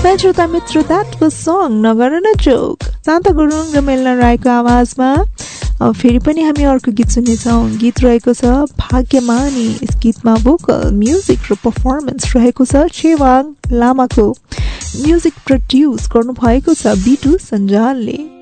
श्रोता मित्र, that was song नगर न जोक, शान्ता गुरुङ र मेलना राईको आवाजमा। अब फेरि पनि हामी अर्को गीत सुन्नेछौँ। गीत रहेको छ भाग्यमानी। यस गीतमा भोकल, म्युजिक र पर्फर्मेन्स रहेको छ छेवाङ लामाको। म्युजिक प्रड्युस गर्नुभएको छ बिटु सञ्जालले।